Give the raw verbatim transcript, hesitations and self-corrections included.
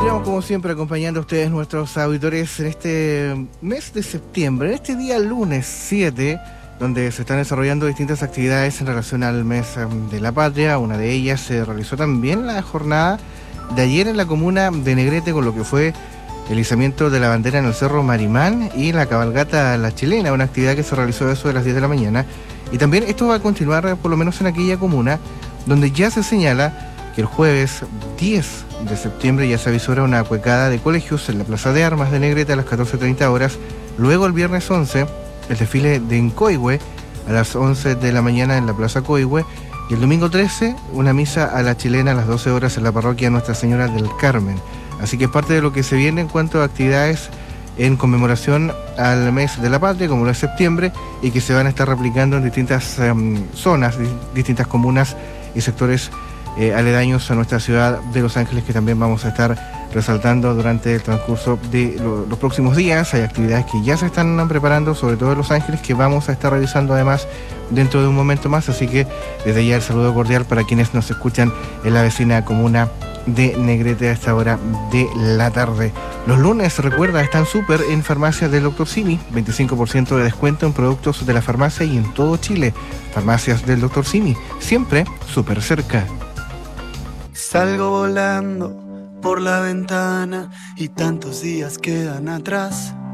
continuamos como siempre acompañando a ustedes, nuestros auditores, en este mes de septiembre, en este día lunes siete, donde se están desarrollando distintas actividades en relación al mes de la patria. Una de ellas se realizó también la jornada de ayer en la comuna de Negrete, con lo que fue el izamiento de la bandera en el Cerro Marimán y la cabalgata a la chilena, una actividad que se realizó a eso de las diez de la mañana. Y también esto va a continuar por lo menos en aquella comuna donde ya se señala que el jueves diez de septiembre ya se avisora una cuecada de colegios en la Plaza de Armas de Negrete a las catorce treinta horas. Luego el viernes once, el desfile de Encoihue a las once de la mañana en la Plaza Coihue. Y el domingo trece, una misa a la chilena a las doce horas en la parroquia Nuestra Señora del Carmen. Así que es parte de lo que se viene en cuanto a actividades en conmemoración al mes de la patria, como lo es septiembre, y que se van a estar replicando en distintas um, zonas, di- distintas comunas y sectores eh, aledaños a nuestra ciudad de Los Ángeles, que también vamos a estar resaltando durante el transcurso de lo, los próximos días. Hay actividades que ya se están preparando, sobre todo en Los Ángeles, que vamos a estar revisando además dentro de un momento más. Así que desde ya el saludo cordial para quienes nos escuchan en la vecina comuna de Negrete a esta hora de la tarde. Los lunes, recuerda, están súper en farmacias del doctor Simi, veinticinco por ciento de descuento en productos de la farmacia y en todo Chile. Farmacias del doctor Simi, siempre súper cerca. Salgo volando por la ventana y tantos días quedan atrás.